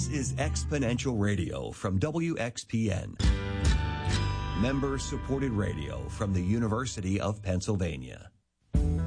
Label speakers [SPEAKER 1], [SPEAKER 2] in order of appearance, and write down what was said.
[SPEAKER 1] is Exponential Radio from WXPN. Member-supported radio from the University of Pennsylvania.